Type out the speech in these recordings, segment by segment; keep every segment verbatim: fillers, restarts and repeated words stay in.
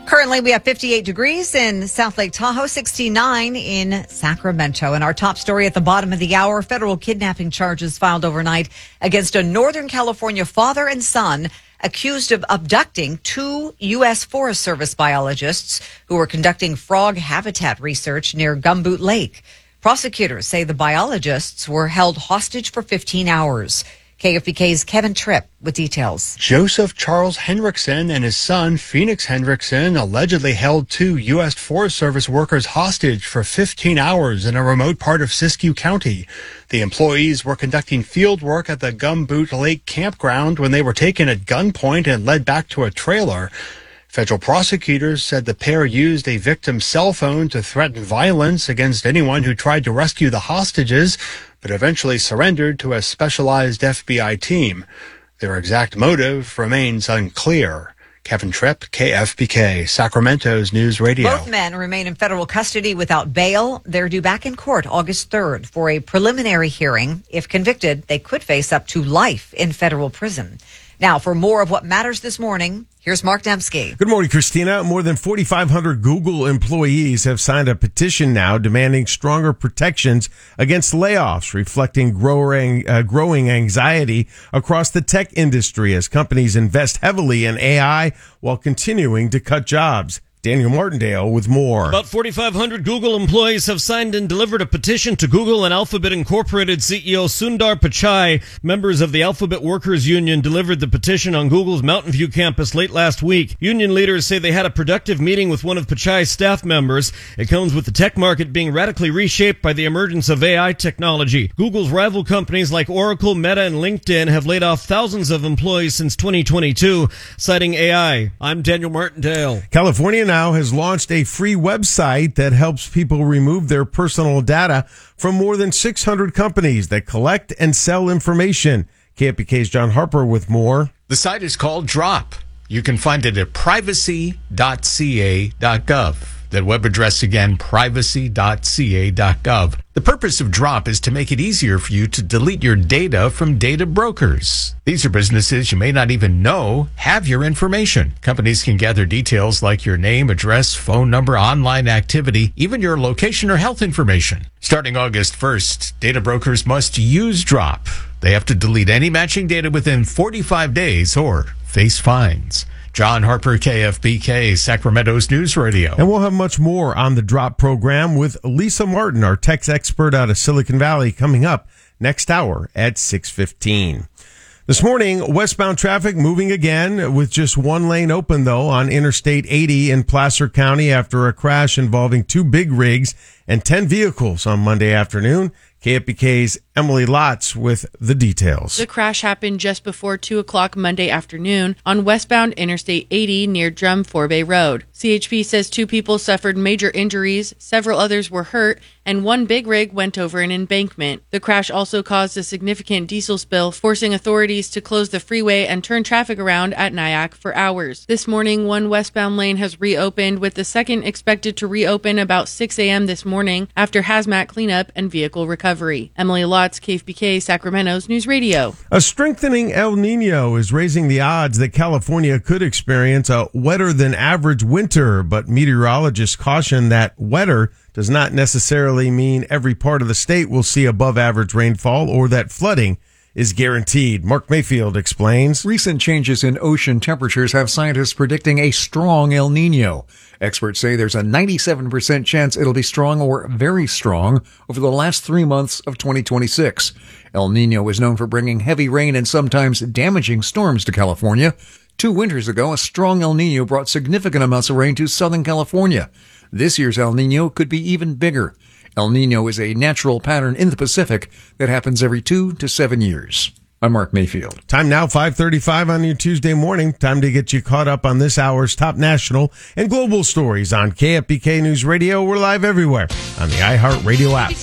Currently, we have fifty-eight degrees in South Lake Tahoe, sixty-nine in Sacramento. And our top story at the bottom of the hour, federal kidnapping charges filed overnight against a Northern California father and son accused of abducting two U S Forest Service biologists who were conducting frog habitat research near Gumboot Lake. Prosecutors say the biologists were held hostage for fifteen hours. K F B K's Kevin Tripp with details. Joseph Charles Hendrickson and his son, Phoenix Hendrickson, allegedly held two U S Forest Service workers hostage for fifteen hours in a remote part of Siskiyou County. The employees were conducting field work at the Gumboot Lake campground when they were taken at gunpoint and led back to a trailer. Federal prosecutors said the pair used a victim's cell phone to threaten violence against anyone who tried to rescue the hostages, but eventually surrendered to a specialized F B I team. Their exact motive remains unclear. Kevin Tripp, K F B K, Sacramento's News Radio. Both men remain in federal custody without bail. They're due back in court August third for a preliminary hearing. If convicted, they could face up to life in federal prison. Now, for more of what matters this morning, here's Mark Dembski. Good morning, Christina. More than forty-five hundred Google employees have signed a petition now demanding stronger protections against layoffs, reflecting growing, uh, growing anxiety across the tech industry as companies invest heavily in A I while continuing to cut jobs. Daniel Martindale with more. About forty-five hundred Google employees have signed and delivered a petition to Google and Alphabet Incorporated C E O Sundar Pichai. Members of the Alphabet Workers Union delivered the petition on Google's Mountain View campus late last week. Union leaders say they had a productive meeting with one of Pichai's staff members. It comes with the tech market being radically reshaped by the emergence of A I technology. Google's rival companies like Oracle, Meta, and LinkedIn have laid off thousands of employees since twenty twenty-two, citing A I. I'm Daniel Martindale. California now has launched a free website that helps people remove their personal data from more than six hundred companies that collect and sell information. K F B K's John Harper with more. The site is called Drop. You can find it at privacy dot c a dot gov. That web address again, privacy dot c a dot gov. The purpose of Drop is to make it easier for you to delete your data from data brokers. These are businesses you may not even know have your information. Companies can gather details like your name, address, phone number, online activity, even your location or health information. Starting August first, data brokers must use Drop. They have to delete any matching data within forty-five days or face fines. John Harper, K F B K, Sacramento's News Radio. And we'll have much more on the Drop program with Lisa Martin, our tech expert out of Silicon Valley, coming up next hour at six fifteen. This morning, westbound traffic moving again with just one lane open, though, on Interstate eighty in Placer County after a crash involving two big rigs and ten vehicles on Monday afternoon. K F B K's Emily Lotz with the details. The crash happened just before two o'clock Monday afternoon on westbound Interstate eighty near Drum Forbay Road. C H P says two people suffered major injuries, several others were hurt, and one big rig went over an embankment. The crash also caused a significant diesel spill, forcing authorities to close the freeway and turn traffic around at Nyack for hours. This morning, one westbound lane has reopened, with the second expected to reopen about six a.m. this morning after hazmat cleanup and vehicle recovery. Emily Lotz, K F B K, Sacramento's News Radio. A strengthening El Nino is raising the odds that California could experience a wetter than average winter, but meteorologists caution that wetter does not necessarily mean every part of the state will see above average rainfall or that flooding is guaranteed. Mark Mayfield explains. Recent changes in ocean temperatures have scientists predicting a strong El Nino. Experts say there's a ninety-seven percent chance it'll be strong or very strong over the last three months of twenty twenty-six. El Nino is known for bringing heavy rain and sometimes damaging storms to California. Two winters ago, a strong El Nino brought significant amounts of rain to Southern California. This year's El Nino could be even bigger. El Nino is a natural pattern in the Pacific that happens every two to seven years. I'm Mark Mayfield. Time now, five thirty-five on your Tuesday morning. Time to get you caught up on this hour's top national and global stories on K F B K News Radio. We're live everywhere on the iHeartRadio app. A B C News.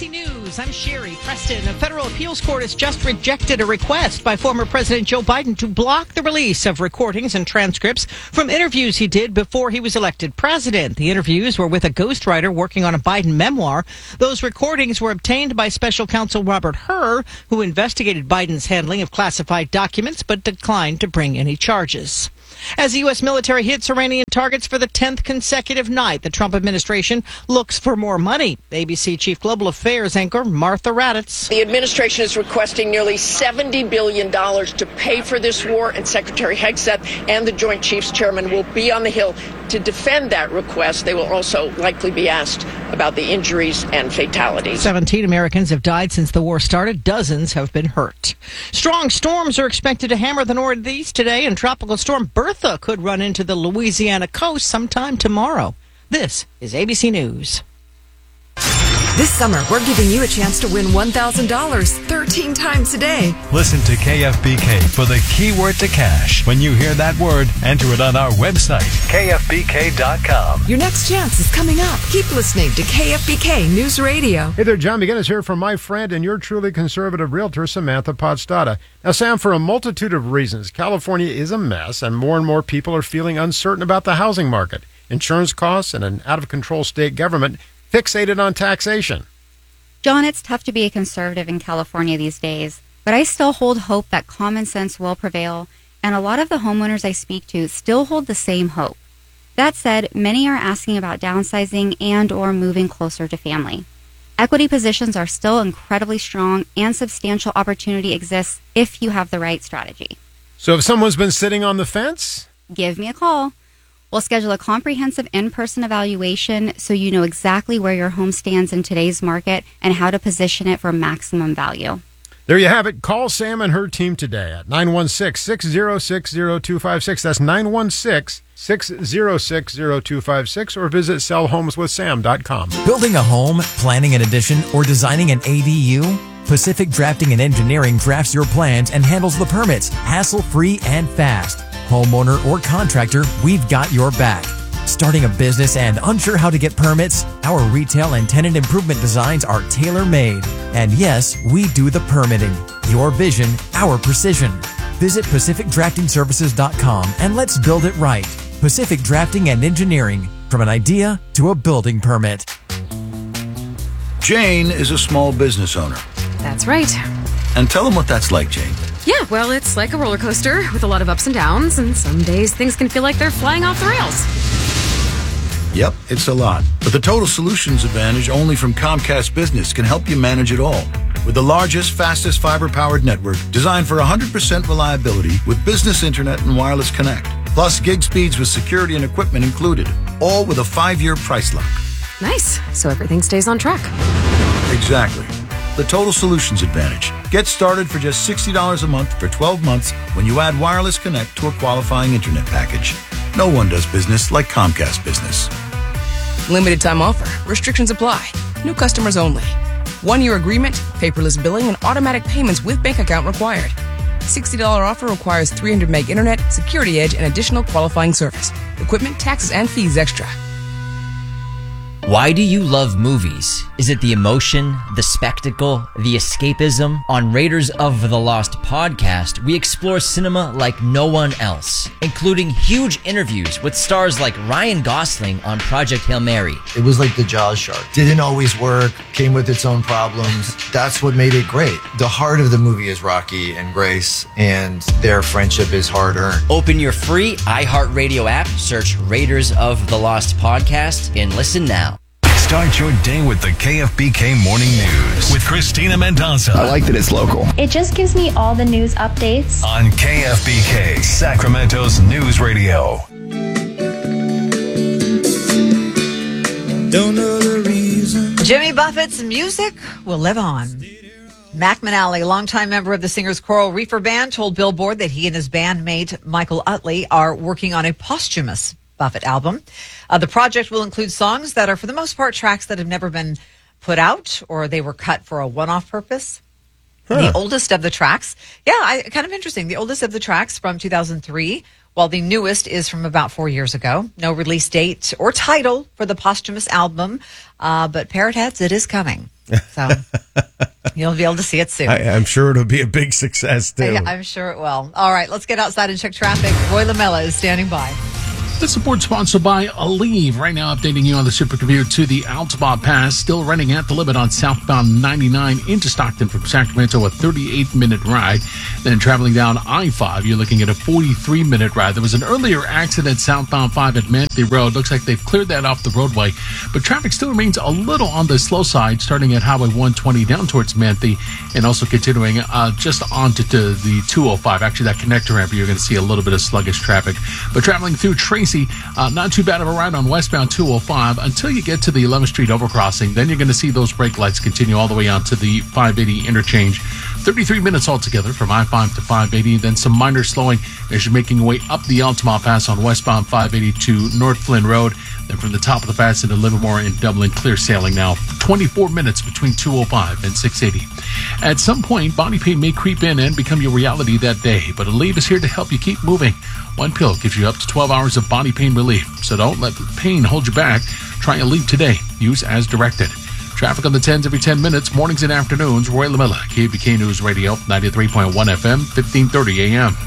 News. I'm Sherry Preston. A federal appeals court has just rejected a request by former President Joe Biden to block the release of recordings and transcripts from interviews he did before he was elected president. The interviews were with a ghostwriter working on a Biden memoir. Those recordings were obtained by special counsel Robert Hur, who investigated Biden's handling of classified documents but declined to bring any charges. As the U S military hits Iranian targets for the tenth consecutive night, the Trump administration looks for more money. A B C Chief Global Affairs anchor Martha Raddatz. The administration is requesting nearly seventy billion dollars to pay for this war, and Secretary Hegseth and the Joint Chiefs Chairman will be on the Hill to defend that request. They will also likely be asked about the injuries and fatalities. seventeen Americans have died since the war started. Dozens have been hurt. Strong storms are expected to hammer the Northeast today, and Tropical Storm Bertha could run into the Louisiana coast sometime tomorrow. This is A B C News. This summer, we're giving you a chance to win one thousand dollars thirteen times a day. Listen to K F B K for the keyword to cash. When you hear that word, enter it on our website, K F B K dot com. Your next chance is coming up. Keep listening to K F B K News Radio. Hey there, John McGinnis here from my friend and your truly conservative realtor, Samantha Podstata. Now, Sam, for a multitude of reasons, California is a mess, and more and more people are feeling uncertain about the housing market, insurance costs, and an out-of-control state government fixated on taxation. John, it's tough to be a conservative in California these days, but I still hold hope that common sense will prevail, and a lot of the homeowners I speak to still hold the same hope. That said, many are asking about downsizing and or moving closer to family. Equity positions are still incredibly strong, and substantial opportunity exists if you have the right strategy. So if someone's been sitting on the fence, give me a call. We'll schedule a comprehensive in-person evaluation so you know exactly where your home stands in today's market and how to position it for maximum value. There you have it. Call Sam and her team today at nine one six, six zero six, zero two five six. That's nine one six, six zero six, zero two five six, or visit sell homes with sam dot com. Building a home, planning an addition, or designing an A D U? Pacific Drafting and Engineering drafts your plans and handles the permits, hassle-free and fast. Homeowner or contractor, we've got your back. Starting a business and unsure how to get permits? Our retail and tenant improvement designs are tailor-made. And yes, we do the permitting. Your vision, our precision. Visit pacific drafting services dot com and let's build it right. Pacific Drafting and Engineering. From an idea to a building permit. Jane is a small business owner. That's right. And tell them what that's like, Jane. Yeah, well, it's like a roller coaster with a lot of ups and downs, and some days things can feel like they're flying off the rails. Yep, it's a lot. But the Total Solutions Advantage only from Comcast Business can help you manage it all. With the largest, fastest fiber-powered network designed for one hundred percent reliability with business internet and wireless connect. Plus gig speeds with security and equipment included. All with a five-year price lock. Nice. So everything stays on track. Exactly. The Total Solutions Advantage. Get started for just sixty dollars a month for twelve months when you add wireless connect to a qualifying internet package. No one does business like Comcast Business. Limited time offer. Restrictions apply. New customers only. One-year agreement, paperless billing, and automatic payments with bank account required. sixty dollars offer requires three hundred meg internet, security edge, and additional qualifying service. Equipment, taxes, and fees extra. Why do you love movies? Is it the emotion, the spectacle, the escapism? On Raiders of the Lost podcast, we explore cinema like no one else, including huge interviews with stars like Ryan Gosling on Project Hail Mary. It was like the Jaws shark. Didn't always work, came with its own problems. That's what made it great. The heart of the movie is Rocky and Grace, and their friendship is hard-earned. Open your free iHeartRadio app, search Raiders of the Lost podcast, and listen now. Start your day with the K F B K Morning News with Christina Mendoza. I like that it's local. It just gives me all the news updates. On K F B K, Sacramento's News Radio. Don't know the reason. Jimmy Buffett's music will live on. Mac Manali, longtime member of the Singers Choral Reefer Band, told Billboard that he and his bandmate Michael Utley are working on a posthumous Buffett album. Uh, the project will include songs that are, for the most part, tracks that have never been put out or they were cut for a one-off purpose. Huh. The oldest of the tracks, yeah, I, kind of interesting. The oldest of the tracks from two thousand three, while the newest is from about four years ago. No release date or title for the posthumous album, uh, but Parrot Heads, it is coming. So you'll be able to see it soon. I, I'm sure it'll be a big success, too. Yeah, I'm sure it will. All right, let's get outside and check traffic. Roy Lamella is standing by. This report sponsored by Aleve. Right now, updating you on the supercomputer to the Altamont Pass. Still running at the limit on southbound ninety-nine into Stockton from Sacramento, a thirty-eight minute ride. Then traveling down I five, you're looking at a forty-three minute ride. There was an earlier accident southbound five at Manthey Road. Looks like they've cleared that off the roadway, but traffic still remains a little on the slow side, starting at Highway one twenty down towards Manthey, and also continuing uh, just onto to the two oh five. Actually, that connector ramp, you're going to see a little bit of sluggish traffic. But traveling through Tracy, Uh, not too bad of a ride on westbound two oh five until you get to the eleventh Street overcrossing. Then you're going to see those brake lights continue all the way out to the five eighty interchange. thirty-three minutes altogether from I five to five eighty. Then some minor slowing as you're making your way up the Altamont Pass on westbound five eighty to North Flynn Road. Then from the top of the pass into Livermore and Dublin, clear sailing now. twenty-four minutes between two oh five and six eighty. At some point, body pain may creep in and become your reality that day, but Aleve is here to help you keep moving. One pill gives you up to twelve hours of body pain relief, so don't let the pain hold you back. Try Aleve today. Use as directed. Traffic on the tens every ten minutes, mornings and afternoons. Roy Lamella, K B K News Radio, ninety-three point one F M, fifteen thirty A M.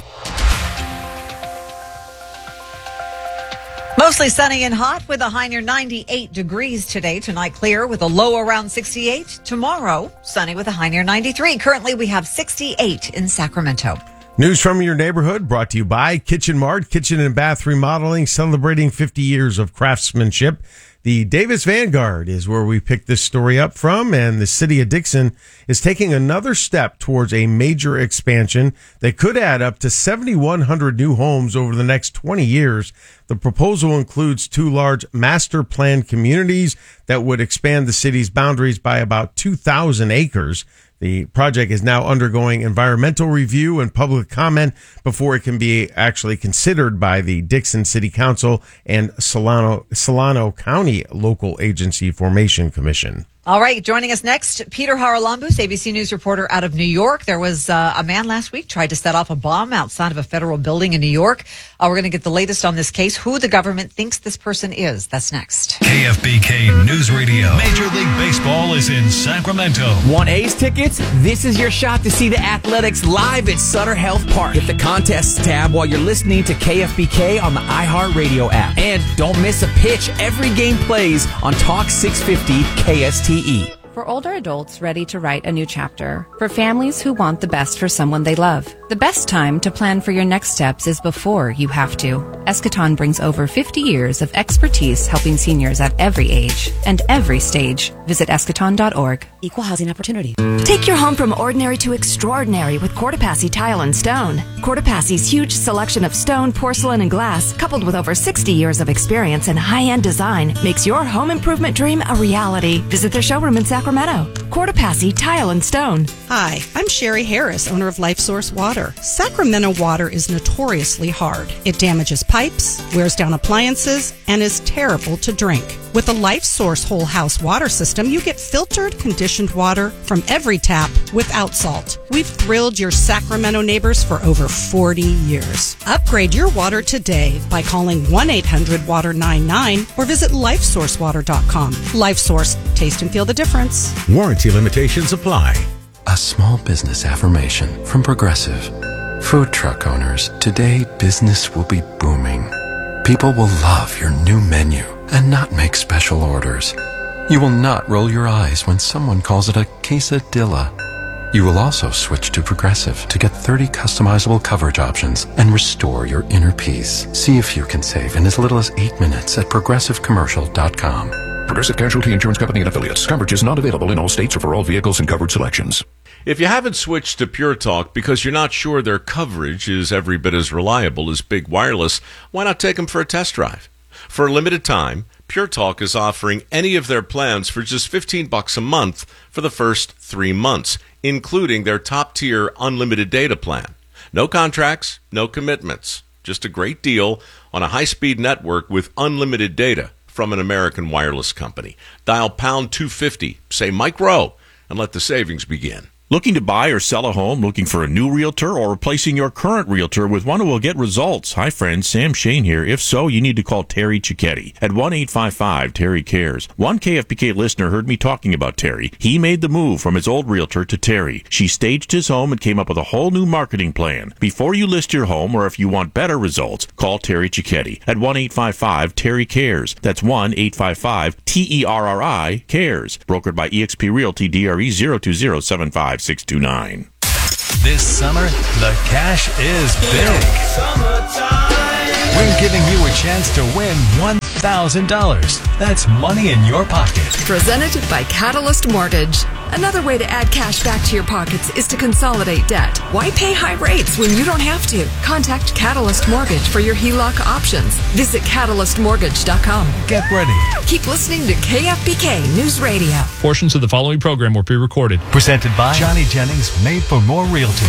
Mostly sunny and hot with a high near ninety-eight degrees today. Tonight clear with a low around sixty-eight. Tomorrow, sunny with a high near ninety-three. Currently, we have sixty-eight in Sacramento. News from your neighborhood brought to you by Kitchen Mart, kitchen and bath remodeling, celebrating fifty years of craftsmanship. The Davis Vanguard is where we picked this story up from, and the city of Dixon is taking another step towards a major expansion that could add up to seventy-one hundred new homes over the next twenty years. The proposal includes two large master plan communities that would expand the city's boundaries by about two thousand acres. The project is now undergoing environmental review and public comment before it can be actually considered by the Dixon City Council and Solano, Solano County Local Agency Formation Commission. All right, joining us next, Peter Haralambous, A B C News reporter out of New York. There was uh, a man last week tried to set off a bomb outside of a federal building in New York. Uh, we're going to get the latest on this case, who the government thinks this person is. That's next. K F B K News Radio. Major League Baseball is in Sacramento. Want A's tickets? This is your shot to see the Athletics live at Sutter Health Park. Hit the contests tab while you're listening to K F B K on the iHeartRadio app. And don't miss a pitch. Every game plays on Talk six fifty K S T E. For older adults ready to write a new chapter. For families who want the best for someone they love. The best time to plan for your next steps is before you have to. Eschaton brings over fifty years of expertise helping seniors at every age and every stage. Visit eschaton dot org. Equal housing opportunity. Take your home from ordinary to extraordinary with Courtepassi Tile and Stone. Courtepassi's huge selection of stone, porcelain, and glass, coupled with over sixty years of experience in high-end design, makes your home improvement dream a reality. Visit their showroom in Sacramento. Courtepassi Tile and Stone. Hi, I'm Sherry Harris, owner of LifeSource Water. Sacramento water is notoriously hard. It damages pipes, wears down appliances, and is terrible to drink. With the LifeSource whole house water system, you get filtered, conditioned water from every tap without salt. We've thrilled your Sacramento neighbors for over forty years. Upgrade your water today by calling one eight hundred water ninety-nine or visit lifesource water dot com. LifeSource, taste and feel the difference. Warranty limitations apply. A small business affirmation from Progressive. Food truck owners, today business will be booming. People will love your new menu and not make special orders. You will not roll your eyes when someone calls it a quesadilla. You will also switch to Progressive to get thirty customizable coverage options and restore your inner peace. See if you can save in as little as eight minutes at progressive commercial dot com. Progressive Casualty Insurance Company and Affiliates. Coverage is not available in all states or for all vehicles and covered selections. If you haven't switched to Pure Talk because you're not sure their coverage is every bit as reliable as Big Wireless, why not take them for a test drive? For a limited time, Pure Talk is offering any of their plans for just fifteen bucks a month for the first three months, including their top-tier unlimited data plan. No contracts, no commitments. Just a great deal on a high-speed network with unlimited data from an American wireless company. Dial pound two fifty, say Mike Rowe, and let the savings begin. Looking to buy or sell a home, looking for a new realtor, or replacing your current realtor with one who will get results? Hi, friends. Sam Shane here. If so, you need to call Terry Cicchetti at one eight five five Terry Cares. One K F B K listener heard me talking about Terry. He made the move from his old realtor to Terry. She staged his home and came up with a whole new marketing plan. Before you list your home, or if you want better results, call Terry Cicchetti at one eight five five Terry Cares. That's one eight five five T E R R I Cares. Brokered by eXp Realty, D R E zero two zero seven five six two nine. This summer, the cash is big. We're giving you a chance to win one thousand dollars. That's money in your pocket. Presented by Catalyst Mortgage. Another way to add cash back to your pockets is to consolidate debt. Why pay high rates when you don't have to? Contact Catalyst Mortgage for your H E L O C options. Visit catalyst mortgage dot com. Get ready. Keep listening to K F B K News Radio. Portions of the following program were pre-recorded. Presented by Johnny Jennings, Made for More Realty.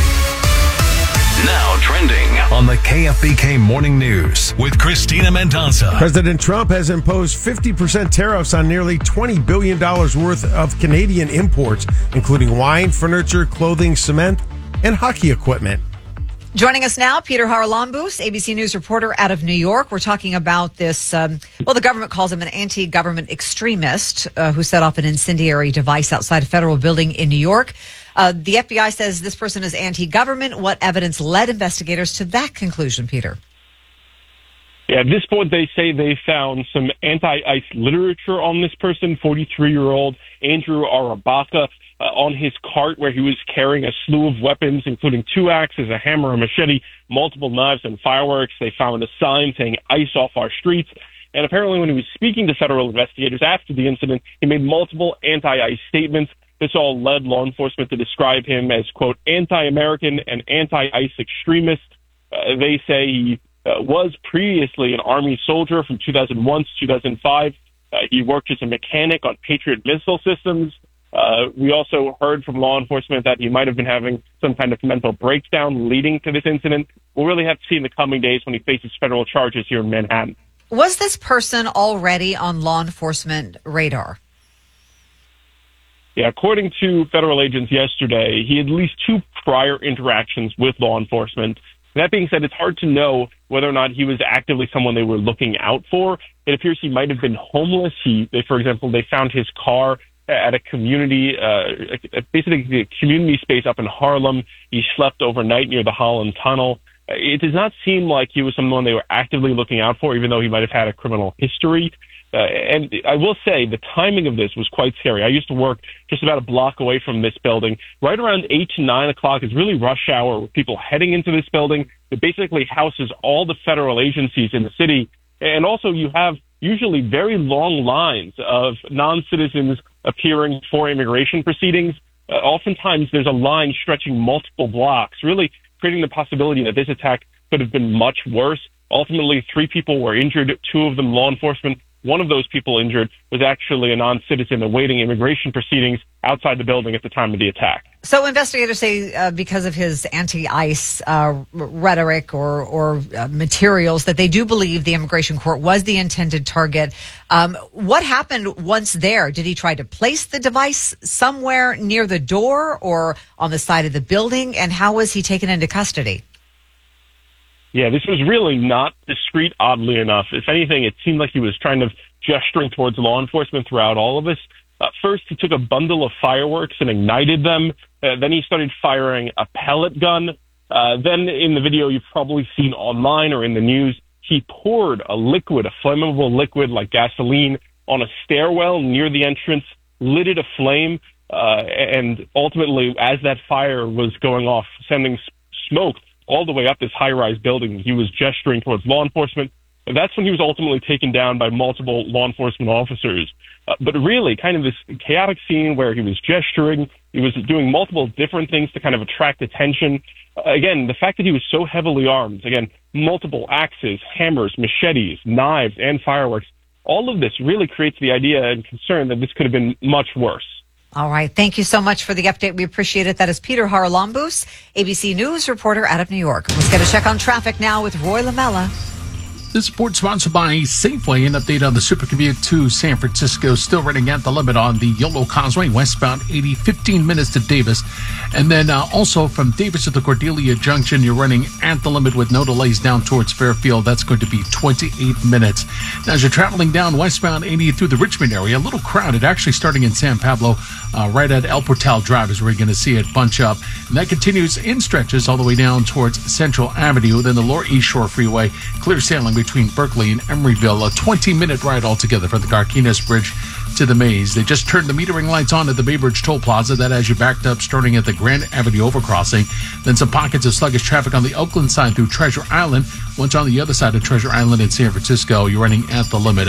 Now trending On the K F B K Morning News with Christina Mendonça. President Trump has imposed fifty percent tariffs on nearly twenty billion dollars worth of Canadian imports, including wine, furniture, clothing, cement, and hockey equipment. Joining us now, Peter Haralambous, A B C News reporter out of New York. We're talking about this, um, well, the government calls him an anti-government extremist uh, who set off an incendiary device outside a federal building in New York. Uh, the F B I says this person is anti-government. What evidence led investigators to that conclusion, Peter? Yeah, at this point, they say they found some anti-ICE literature on this person, forty-three-year-old Andrew Arabaka, uh, on his cart where he was carrying a slew of weapons, including two axes, a hammer, a machete, multiple knives, and fireworks. They found a sign saying ICE off our streets. And apparently when he was speaking to federal investigators after the incident, he made multiple anti-ICE statements. This all led law enforcement to describe him as, quote, anti-American and anti-ICE extremist. Uh, they say he uh, was previously an Army soldier from two thousand one to two thousand five. Uh, he worked as a mechanic on Patriot missile systems. Uh, we also heard from law enforcement that he might have been having some kind of mental breakdown leading to this incident. We'll really have to see in the coming days when he faces federal charges here in Manhattan. Was this person already on law enforcement radar? Yeah, according to federal agents yesterday, he had at least two prior interactions with law enforcement. That being said, it's hard to know whether or not he was actively someone they were looking out for. It appears he might have been homeless. He, they, for example, they found his car at a community, uh, basically a community space up in Harlem. He slept overnight near the Holland Tunnel. It does not seem like he was someone they were actively looking out for, even though he might have had a criminal history. Uh, and I will say the timing of this was quite scary. I used to work just about a block away from this building. Right around eight to nine o'clock is really rush hour with people heading into this building. It basically houses all the federal agencies in the city. And also you have usually very long lines of non-citizens appearing for immigration proceedings. Uh, oftentimes there's a line stretching multiple blocks, really creating the possibility that this attack could have been much worse. Ultimately, three people were injured, two of them law enforcement. One of those people injured was actually a non-citizen awaiting immigration proceedings outside the building at the time of the attack. So investigators say uh, because of his anti-ICE uh, rhetoric or, or uh, materials that they do believe the immigration court was the intended target. Um, what happened once there? Did he try to place the device somewhere near the door or on the side of the building? And how was he taken into custody? Yeah, this was really not discreet, oddly enough. If anything, it seemed like he was trying to gesturing towards law enforcement throughout all of this. Uh, first, he took a bundle of fireworks and ignited them. Uh, then he started firing a pellet gun. Uh, then in the video you've probably seen online or in the news, he poured a liquid, a flammable liquid like gasoline, on a stairwell near the entrance, lit it aflame, uh, and ultimately, as that fire was going off, sending smoke all the way up this high-rise building, he was gesturing towards law enforcement. And that's when he was ultimately taken down by multiple law enforcement officers. Uh, but really, kind of this chaotic scene where he was gesturing, he was doing multiple different things to kind of attract attention. Uh, again, the fact that he was so heavily armed, again, multiple axes, hammers, machetes, knives, and fireworks, all of this really creates the idea and concern that this could have been much worse. All right. Thank you so much for the update. We appreciate it. That is Peter Haralambous, A B C News reporter out of New York. Let's get a check on traffic now with Roy Lamella. This report sponsored by Safeway. An update on the Supercommute to San Francisco. Still running at the limit on the Yolo Causeway, westbound eighty, fifteen minutes to Davis. And then uh, also from Davis to the Cordelia Junction, you're running at the limit with no delays down towards Fairfield. That's going to be twenty-eight minutes. Now, as you're traveling down westbound eighty through the Richmond area, a little crowded, actually starting in San Pablo, uh, right at El Portal Drive is where you're going to see it bunch up. And that continues in stretches all the way down towards Central Avenue. Then the Lower East Shore Freeway, clear sailing between Berkeley and Emeryville. A twenty-minute ride altogether from the Carquinez Bridge to the Maze. They just turned the metering lights on at the Bay Bridge Toll Plaza. That has you backed up starting at the Grand Avenue overcrossing. Then some pockets of sluggish traffic on the Oakland side through Treasure Island. Once on the other side of Treasure Island in San Francisco, you're running at the limit.